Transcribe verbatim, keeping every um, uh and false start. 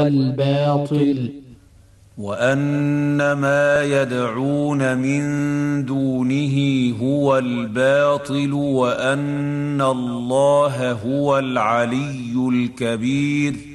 الباطل وأن ما يدعون من دونه هو الباطل وأن الله هو العلي الكبير.